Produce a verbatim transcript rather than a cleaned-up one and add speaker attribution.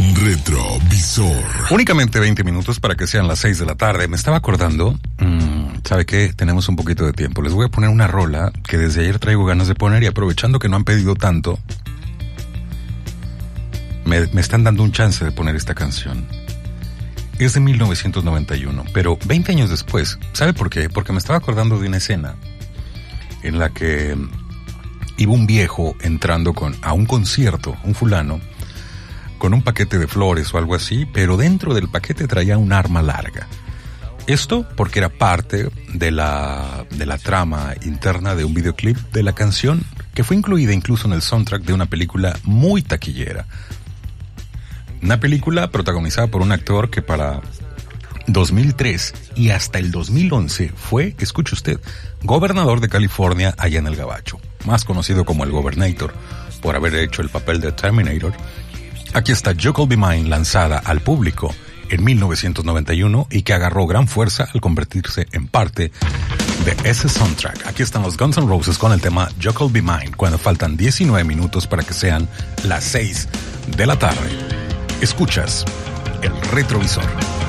Speaker 1: Retrovisor.
Speaker 2: Únicamente veinte minutos para que sean las seis de la tarde. Me estaba acordando, mmm, ¿sabe qué? Tenemos un poquito de tiempo. Les voy a poner una rola que desde ayer traigo ganas de poner y aprovechando que no han pedido tanto, me, me están dando un chance de poner esta canción. Es de mil novecientos noventa y uno, pero veinte años después. ¿Sabe por qué? Porque me estaba acordando de una escena en la que iba un viejo entrando con, a un concierto, un fulano, con un paquete de flores o algo así, pero dentro del paquete traía un arma larga. Esto porque era parte de la, de la trama interna de un videoclip de la canción que fue incluida incluso en el soundtrack de una película muy taquillera. Una película protagonizada por un actor que para dos mil tres y hasta el dos mil once fue, escuche usted, gobernador de California allá en el Gabacho, más conocido como el Gobernator por haber hecho el papel de Terminator. Aquí está You Could Be Mine, lanzada al público en mil novecientos noventa y uno y que agarró gran fuerza al convertirse en parte de ese soundtrack. Aquí están los Guns N' Roses con el tema You Could Be Mine, cuando faltan diecinueve minutos para que sean las seis de la tarde. Escuchas el retrovisor.